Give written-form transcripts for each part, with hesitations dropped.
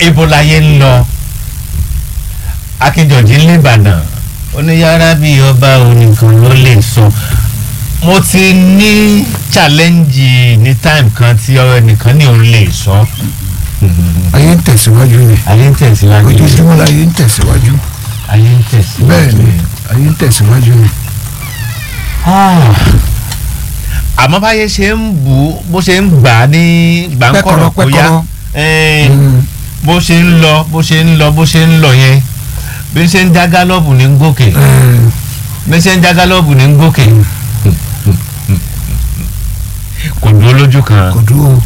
ibo láyé ń lọ Akínjọ̀jí ní Ìbàdàn oníyàrá bíi ọba onìkan ló lè sọ. Mo ti ní challenge ní time kan tí ẹnìkan ní òun lè sọ. ayé ń tẹ̀síwájú ni. ayé ń tẹ̀síwájú. ojoojúmọ́ la ayé ń tẹ̀síwájú. ayé ń tẹ̀síwájú. bẹ́ẹ̀ ni ayé ń tẹ̀síwájú ni. àmọ́ báyé ṣe ń bù bó ṣe ń gbà ní gbàǹkọ̀rọ̀ kó yá bó ṣe ń lọ bó ṣe ń lọ bó ṣe ń lọ yẹn bí ṣe ń já gálọ́ọ̀bù ní gòkè bí ṣe ń já gálọ́ọ̀bù ní gòkè kò dúró lójú kan. kò dúró.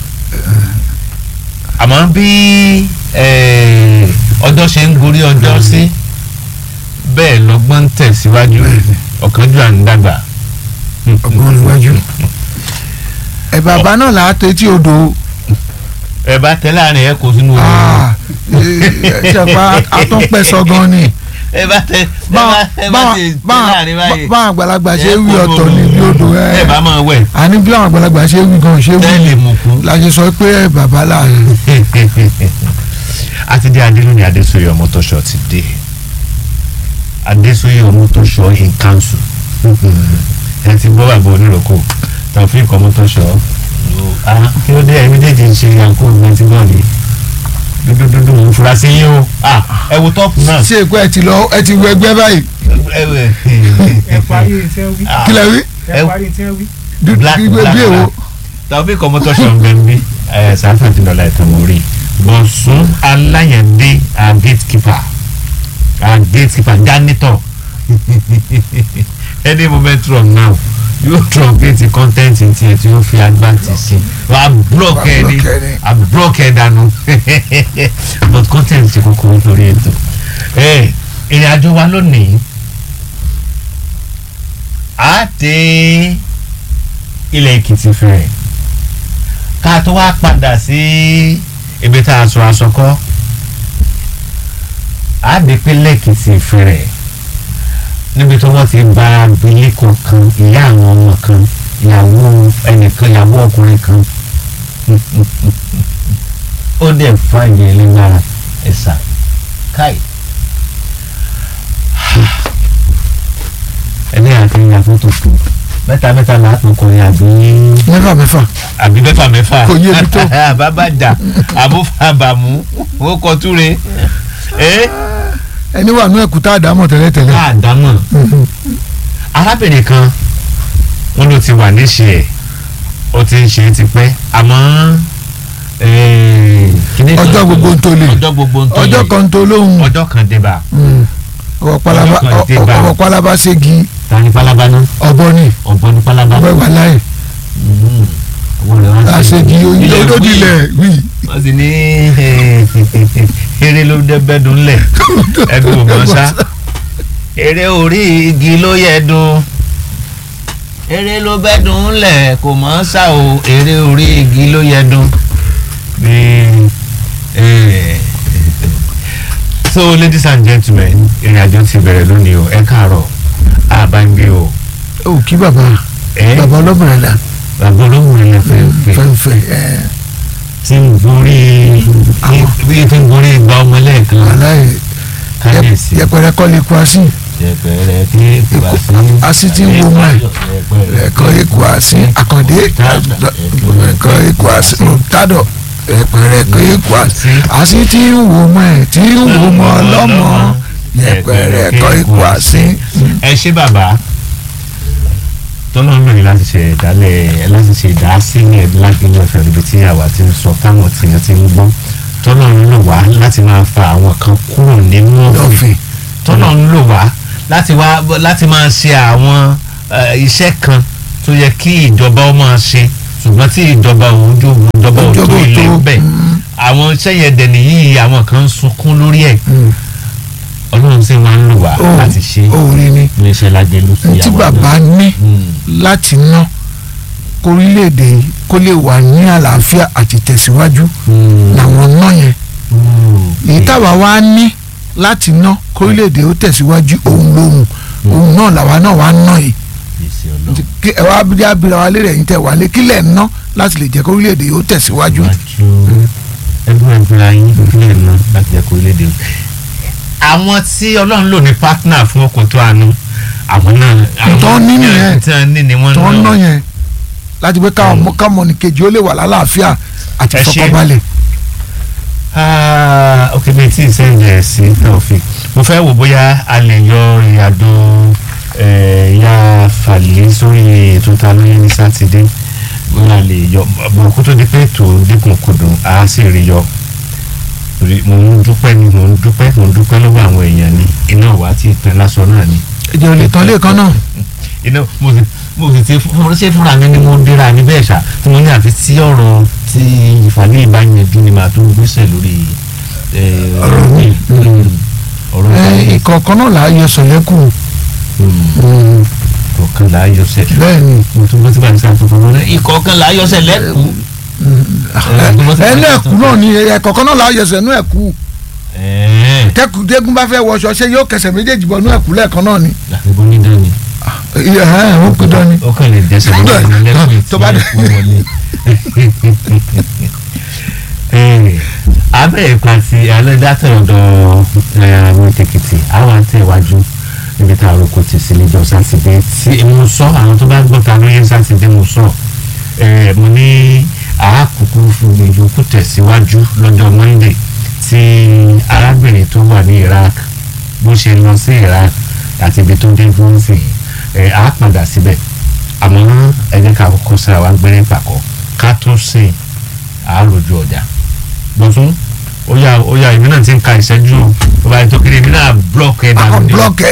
àmọ́ bí ọjọ́ ṣe ń gorí ọjọ́ sí bẹ́ẹ̀ lọ́gbọ́n ń tẹ̀síwájú ọ̀kánjúà ń dàgbà. ọgbọ́n níwájú. ẹ bàbá náà là á tó etí odò. ẹ bá tẹ láàrin ẹ kó sínú odò. ṣàpá àtúnpẹ́ sọ gan ni. ẹ bá tẹ láàrin báyìí. báwọn àgbàlagbà ṣe wí ọ̀tọ̀ ní bí odò ẹ. ẹ bá máa wẹ̀. àní bí àwọn àgbàlagbà ṣe wí gan ṣe wí. tẹ́lẹ̀ mú kú. la ṣe sọ pé bàbá láàrin. àti dé Adélóyè Adésóyè Ọmọ́tọ́ṣọ̀ ti dé Adésóyè Ọmọ́tọ́ṣọ̀ in council ẹ ti gbọ́ bàbá oníròkò Taofeek Ọmọ́tọ́ṣọ̀ kí ló dé ẹ̀mí déjì ń ṣe yankó ìgbọ́n ti gbọ́ ni dúdúdúdú ń fura sí yín o ẹ wo tọ́pù náà. ṣé èkó ẹ ti wọ ẹgbẹ́ báyìí. ẹ parí iṣẹ́ wí. kí lẹ wí. ẹ parí iṣẹ́ wí. bí èwo. Taofeek Ọmọ́tọ́ṣọ̀ ń bẹ ń bí sáfà ti dọ̀la ìtàn orí Bọ̀sún Aláyẹ̀dé gatekeeper janitor any moment from now yóò truncate content ti ẹ tí ó fi agbáǹtì sí wàá block ẹ ní a block ẹ dànù but content ti kókó nítorí ètò ìrìn àjò wa lónìí a dé ilẹ̀ Èkìtì fẹ̀rẹ̀ ká tó wá padà sí ibi tá a sọ àsọkọ́ a dé pé lẹ́kìtì fẹ̀rẹ̀ níbi tó wọ́n ti bá abilékọ kan ìyá àwọn ọmọ kan ìyàwó ẹnìkan ìyàwó ọkùnrin kan ó dẹ̀ fàyè ẹlẹ́gbàrà ẹ̀sà káì ẹni àti ìyàwó tó kù mẹ́ta láàpọ̀ kọrin àbí mẹ́fà kò yé mi tó àbábàdà àbúfàbàmù ó kọ túre ẹni wà ní ẹ̀kútà àdámọ̀ tẹ́lẹ̀tẹ́lẹ̀. àdámọ̀ arábìnrin kan wọn ló ti wà níṣẹ́ ẹ̀ ó ti ń ṣe é tipẹ́ àmọ́ ọjọ́ gbogbo ń tó lè ọjọ́ kan tó lóhùn ọjọ́ kan débà ọwọ́ pálábá ségi. tani pálábá náà. ọ̀bọ ni pálábá. ọ̀bọ ìwà láyè. àṣegi olódìlẹ̀ wí. wọ́n sì ní eré ló bẹ́dùn lẹ̀ ẹgbẹ́ ògbọ́n sá eré orí igi ló yẹ dùn eré ló bẹ́dùn lẹ̀ kò mọ̀ sá o eré orí igi ló yẹ dùn. So ladies and gentlemen ìrìn àjò ti bẹ̀rẹ̀ lónìí o ẹ káàárọ̀ àbáńgbé o. ó kí bàbá ọlọ́mọ̀rẹ́ la. bàbá ọlọ́mọ̀rẹ́ la fẹ́ẹ́ tí ń gorí gba ọmọ lẹ́ẹ̀kan. kábíyèsí yẹpẹrẹ kọ́ lè kú asín. yẹpẹrẹ kí kú asín. asín tí ń wo mọ́ ẹ̀ kọ́ lè kú asín àkàndé kọ́ lè kú asín tádọ̀ yẹpẹrẹ kọ́ lè kú asín asín tí ń wo mọ́ ẹ̀ tí ń wo mọ́ ọlọ́mọ yẹpẹrẹ kọ́ lè kú asín. ẹ ṣé bàbá tọ́lọ́run lóyún láti ṣe ìdálẹ̀ láti ṣe ìdásílẹ̀ lágbègbè ọ̀fẹ́ ibi tí àwa ti ń sọ táwọn tìyàn ti ń gbọ́ tọ́lọ́run lò wá láti máa fa àwọn kan kúrò nínú òfin tọ́lọ́run lò wá láti máa ṣe àwọn iṣẹ́ kan tó yẹ kí ìjọba ó máa ṣe ṣùgbọ́n tí ìjọba òjò ilé bẹ̀ àwọn iṣẹ́ yẹn dẹ̀ nìyí àwọn kan ń sunkún lórí ẹ̀ ọlọ́run sì máa ń lò wá láti ṣe iléeṣẹ́ lágbèlú sí àwọn tí bàbá ní láti ná kórílẹ̀-èdè kó lè wà ní àlàáfíà àti tẹ̀síwájú làwọn ná yẹn èyí táwa wá ní láti ná kórílẹ̀-èdè ó tẹ̀síwájú òun lóhùn òun náà làwa náà wá ná yìí ẹ wá bí abira wa lérè yín tẹ wà lé kílẹ̀ ná láti lè jẹ́ kórílẹ̀-èdè ó tẹ̀síwájú. ẹgbẹ́ ìfúnra yín ìpínlẹ̀ náà láti jẹ́ kó orílẹ̀-èdè àwọn tí ọlọ́run lò ní partner fún ọkọ̀ tó àánú àwọn náà tó ní nìyẹn tí wọ́n ní ni wọ́n tó ń ná yẹn láti pé káwọn ní kejì ó lè wà lálàáfíà àti ìfọkànbalẹ̀. ok bí tí ì sẹ́yìn ẹ̀ sí Taofik mo fẹ́ wò bóyá a lè yọ ìrìnàjò ya fàlẹ́ sórí ètò ta lóye ní sátidé bóyá lè yọ kó tó di pé ètò dínkù kùdùn á sì rí yọ mo ń dúpẹ́ lọ́wọ́ àwọn èèyàn ni iná wa ti tán lásán náà ni. ẹ̀jẹ̀ ò lè tán lẹ́ẹ̀kan náà. iná mo sì ti ṣe fúnra mi ni mo dira ní bẹ́ẹ̀ ṣá tí mo ní àfi tí ọ̀rọ̀ tí ìfàlẹ́ ìbáyanjú ni màá tó gbéṣẹ́ lórí ọ̀rọ̀ ìkọ̀ọ̀kan náà là á yọ sọ̀lẹ́kù. ìkọ̀ọ̀kan là á yọ sẹ̀. bẹ́ẹ̀ni mo tún bá ti bá mi sáà tó fọwọ́ náà ìkọ̀ọ̀kan là á yọ sẹ̀ lẹ́kù. ẹnu ẹ̀kú náà ni ẹ̀kọ̀ọ̀kan náà là á yọ sẹ̀ ẹnu ẹ̀kú. kẹ́kùdégún bá fẹ́ wọṣọ ṣé yóò kẹsẹ̀ méjèèjì bọ̀ ẹnu ẹ̀kú lẹ́ẹ̀kan náà ni. àtibọ́ ní dání. ó pè dání. ó kàn lè dẹ́sẹ̀ lọ́wọ́ lẹ́kùn tó bá dé. abẹ́ ìpàtì alẹ́dàtọ̀ ọ̀dọ̀ àwọn tèkìtì àwọn àtẹ̀wájú níbi tá a roko ti sí níjọ́ sátidé tí mo sọ àwọn tó bá gbọ́ ta lóye sátidé mo sọ mo ní àákùkù fún ìyókù tẹ̀síwájú lọ́jọ́ Monday tí arábìnrin tó wà ní Iraq bó ṣe lọ sí Iraq àti ibi tó dé gúnsì á padà síbẹ̀ àmọ́ ẹ jẹ́ ká kọ́kọ́ sára wa gbẹ́rẹ́ pàkọ́ ká tó sìn àáròjú ọjà gbọ̀tún ó yà èmi náà ti ń ka ìṣẹ́jú ó bá yẹ tó kiri èmi náà block ẹ̀ dànù.